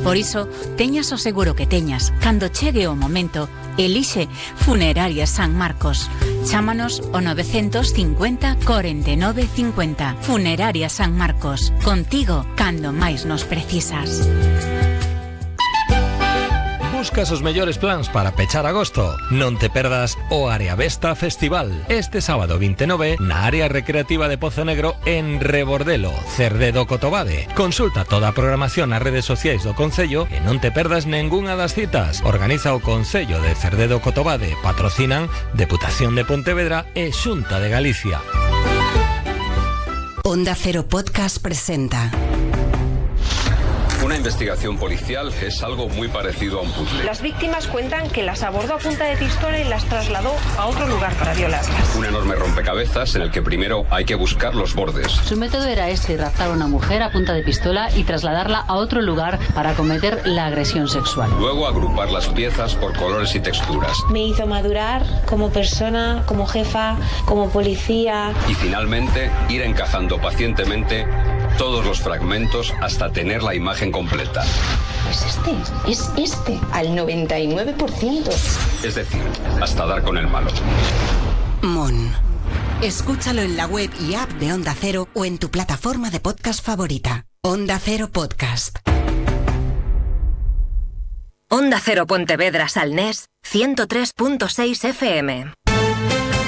Por iso, teñas o seguro que teñas, cando chegue o momento, elixe Funeraria San Marcos. Chámanos o 950 49 50. Funeraria San Marcos. Contigo, cando máis nos precisas. Buscas os mellores plans para pechar agosto? Non te perdas o Área Vesta Festival este sábado 29 na área recreativa de Pozo Negro en Rebordelo, Cerdedo Cotobade. Consulta toda a programación nas redes sociais do Concello e non te perdas ningunha das citas. Organiza o Concello de Cerdedo Cotobade. Patrocinan Deputación de Pontevedra e Xunta de Galicia. Onda Cero Podcast presenta. Una investigación policial es algo muy parecido a un puzzle. Las víctimas cuentan que las abordó a punta de pistola y las trasladó a otro lugar para violarlas. Un enorme rompecabezas en el que primero hay que buscar los bordes. Su método era raptar a una mujer a punta de pistola y trasladarla a otro lugar para cometer la agresión sexual. Luego agrupar las piezas por colores y texturas. Me hizo madurar como persona, como jefa, como policía. Y finalmente ir encajando pacientemente todos los fragmentos hasta tener la imagen completa. Es este, al 99%. Es decir, hasta dar con el malo. Mon. Escúchalo en la web y app de Onda Cero o en tu plataforma de podcast favorita. Onda Cero Podcast. Onda Cero Pontevedra Salnés, 103.6 FM.